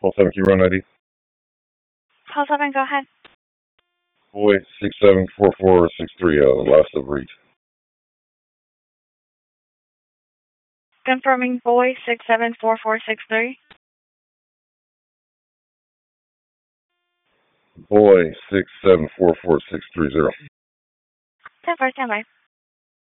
Call 7, can you run ID? Call 7, go ahead. Boy 674463, last of reach. Confirming boy 674463. Boy 674460. 10-4, stand by.